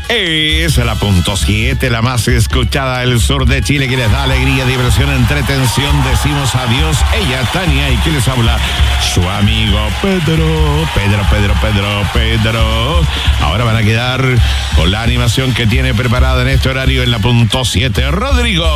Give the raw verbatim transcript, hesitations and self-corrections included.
Es la punto siete, la más escuchada del sur de Chile, que les da alegría, diversión, entretención. Decimos adiós, ella, Tania, y que les habla su amigo Pedro, Pedro, Pedro, Pedro, Pedro. Ahora van a quedar con la animación que tiene preparada en este horario en la punto siete, Rodrigo.